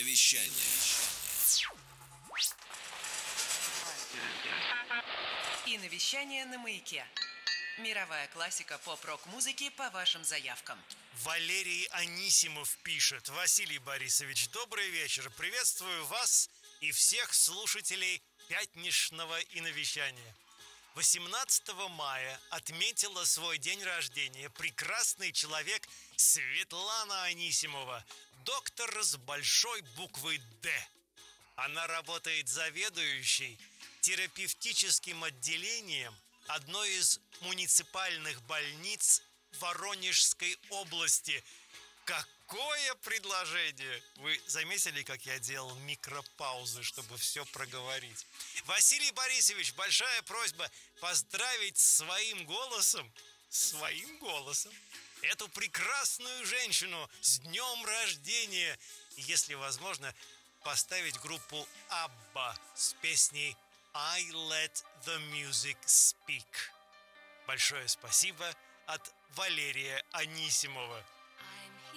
Иновещание на Маяке. Мировая классика поп-рок-музыки по вашим заявкам. Валерий Анисимов пишет: Василий Борисович, добрый вечер. Приветствую вас и всех слушателей пятничного иновещания. 18 мая отметила свой день рождения прекрасный человек Светлана Анисимова, доктор с большой буквы «Д». Она работает заведующей терапевтическим отделением одной из муниципальных больниц Воронежской области. Какое предложение! Вы заметили, как я делал микропаузы, чтобы все проговорить? Василий Борисович, большая просьба поздравить своим голосом эту прекрасную женщину с днем рождения. И, если возможно, поставить группу Абба с песней «I Let the Music Speak». Большое спасибо от Валерия Анисимова.